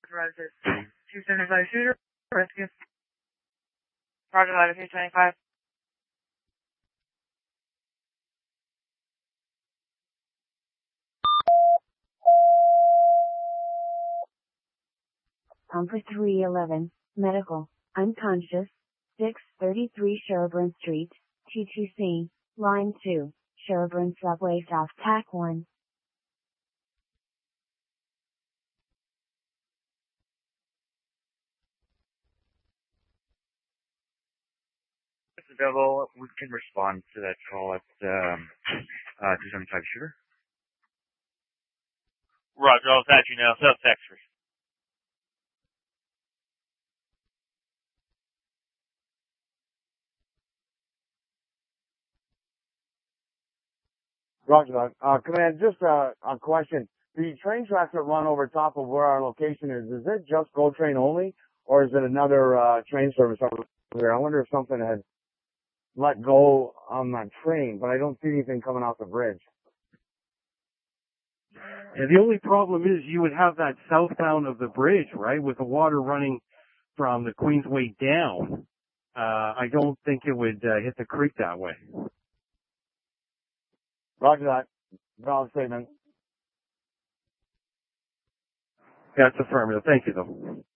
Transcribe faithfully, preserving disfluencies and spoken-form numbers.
Roger. two seventy-five shooter, rescue. Roger, ladder two twenty-five. Pump for three eleven, medical, unconscious, six thirty-three Sherburne Street, T T C, line two, Sherburne Subway South, T A C one. It's available. We can respond to that call at um, uh, two seventy-five shooter. Roger, I'll attach you now. South Texas. Roger that. Uh, Command, just a, a question. The train tracks that run over top of where our location is, is it just GO Train only, or is it another uh, train service over there? I wonder if something had let go on that train, but I don't see anything coming off the bridge. Yeah, the only problem is you would have that southbound of the bridge, right, with the water running from the Queensway down. Uh, I don't think it would uh, hit the creek that way. Roger that. Valid statement. That's affirmative. Thank you, though.